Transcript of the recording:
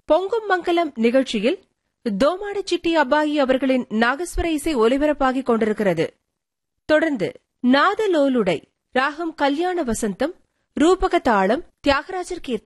பொங்கும் மங்கலம் நிகழ்ச்சியில் தோமாடி சிட்டி அப்பாயி அவர்களின் நாகஸ்வர இசை ஒலிபரப்பாகிக் கொண்டிருக்கிறது. தொடர்ந்து நாதலோலுடை ராகம் கல்யாண வசந்தம், ரூபக தாளம், தியாகராஜர் கீர்த்தனை.